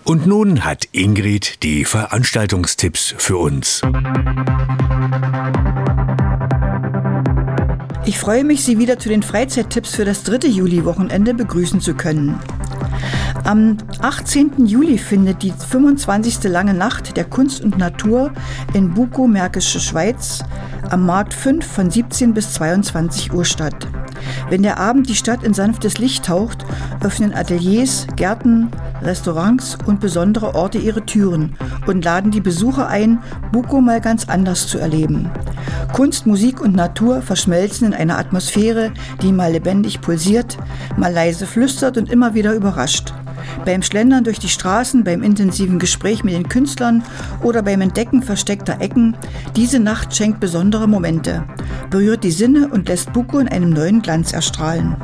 Und nun hat Ingrid die Veranstaltungstipps für uns. Ich freue mich, Sie wieder zu den Freizeittipps für das 3. Juli-Wochenende begrüßen zu können. Am 18. Juli findet die 25. Lange Nacht der Kunst und Natur in Bukow, Märkische Schweiz, am Markt 5 von 17 bis 22 Uhr statt. Wenn der Abend die Stadt in sanftes Licht taucht, öffnen Ateliers, Gärten, Restaurants und besondere Orte ihre Türen und laden die Besucher ein, Bukow mal ganz anders zu erleben. Kunst, Musik und Natur verschmelzen in einer Atmosphäre, die mal lebendig pulsiert, mal leise flüstert und immer wieder überrascht. Beim Schlendern durch die Straßen, beim intensiven Gespräch mit den Künstlern oder beim Entdecken versteckter Ecken, diese Nacht schenkt besondere Momente, berührt die Sinne und lässt Bukow in einem neuen Glanz erstrahlen.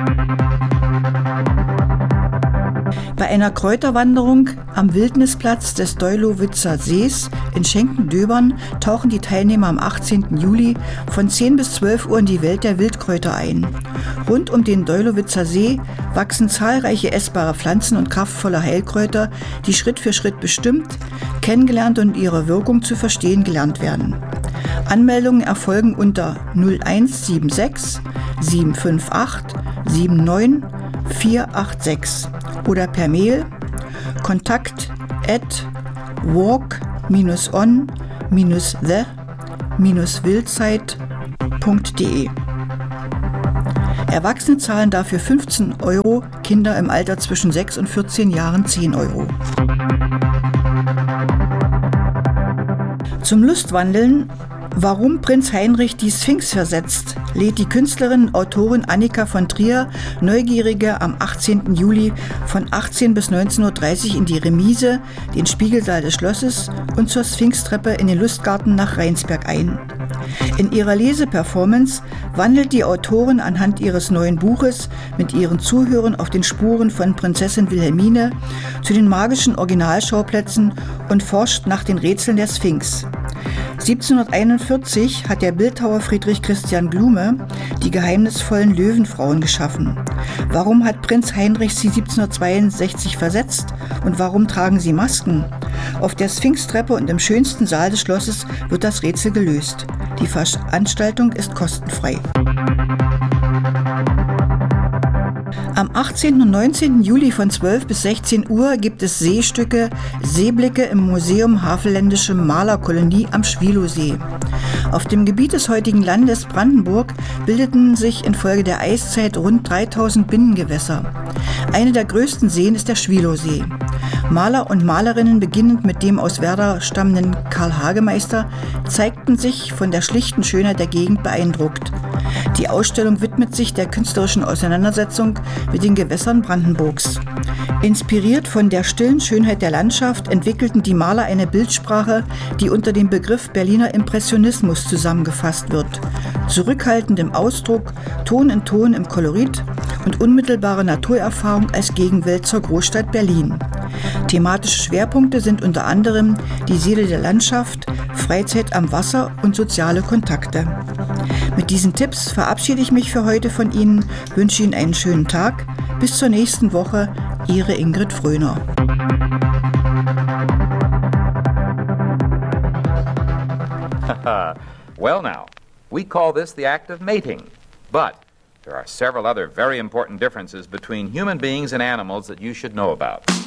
Bei einer Kräuterwanderung am Wildnisplatz des Doilowitzer Sees in Schenkendöbern tauchen die Teilnehmer am 18. Juli von 10 bis 12 Uhr in die Welt der Wildkräuter ein. Rund um den Doilowitzer See wachsen zahlreiche essbare Pflanzen und kraftvolle Heilkräuter, die Schritt für Schritt bestimmt, kennengelernt und ihre Wirkung zu verstehen gelernt werden. Anmeldungen erfolgen unter 0176 758 79 486 oder per Mail kontakt@walk-the-wildzeit.de. Erwachsene zahlen dafür 15 €, Kinder im Alter zwischen 6 und 14 Jahren 10 €. Zum Lustwandeln, warum Prinz Heinrich die Sphinx versetzt, lädt die Künstlerin und Autorin Annika von Trier Neugierige am 18. Juli von 18 bis 19.30 Uhr in die Remise, den Spiegelsaal des Schlosses und zur Sphinxtreppe in den Lustgarten nach Rheinsberg ein. In ihrer Leseperformance wandelt die Autorin anhand ihres neuen Buches mit ihren Zuhörern auf den Spuren von Prinzessin Wilhelmine zu den magischen Originalschauplätzen und forscht nach den Rätseln der Sphinx. 1741 hat der Bildhauer Friedrich Christian Blume die geheimnisvollen Löwenfrauen geschaffen. Warum hat Prinz Heinrich sie 1762 versetzt und warum tragen sie Masken? Auf der Sphinxtreppe und im schönsten Saal des Schlosses wird das Rätsel gelöst. Die Veranstaltung ist kostenfrei. Am 18. und 19. Juli von 12 bis 16 Uhr gibt es Seestücke, Seeblicke im Museum Havelländische Malerkolonie am Schwilowsee. Auf dem Gebiet des heutigen Landes Brandenburg bildeten sich infolge der Eiszeit rund 3000 Binnengewässer. Eine der größten Seen ist der Schwilowsee. Maler und Malerinnen, beginnend mit dem aus Werder stammenden Karl Hagemeister, zeigten sich von der schlichten Schönheit der Gegend beeindruckt. Die Ausstellung widmet sich der künstlerischen Auseinandersetzung mit den Gewässern Brandenburgs. Inspiriert von der stillen Schönheit der Landschaft entwickelten die Maler eine Bildsprache, die unter dem Begriff Berliner Impressionismus zusammengefasst wird. Zurückhaltend im Ausdruck, Ton in Ton im Kolorit und unmittelbare Naturerfahrung als Gegenwelt zur Großstadt Berlin. Thematische Schwerpunkte sind unter anderem die Seele der Landschaft, Freizeit am Wasser und soziale Kontakte. Mit diesen Tipps verabschiede ich mich für heute von Ihnen, wünsche Ihnen einen schönen Tag. Bis zur nächsten Woche, Ihre Ingrid Fröner. Well now, we call this the act of mating, but there are several other very important differences between human beings and animals that you should know about.